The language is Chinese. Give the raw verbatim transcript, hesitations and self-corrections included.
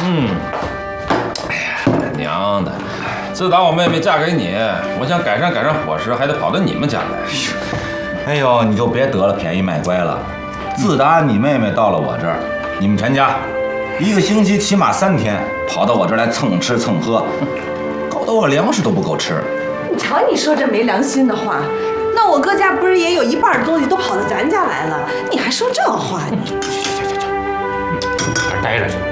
嗯，哎呀，娘的！自打我妹妹嫁给你，我想改善改善伙食，还得跑到你们家来。 哎呦，你就别得了便宜卖乖了。自打你妹妹到了我这儿，你们全家一个星期起码三天跑到我这儿来蹭吃蹭喝，搞得我粮食都不够吃。 你瞧你说这没良心的话，那我哥家不是也有一半东西都跑到咱家来了，你还说这话？你去去去去去，哪儿待着去？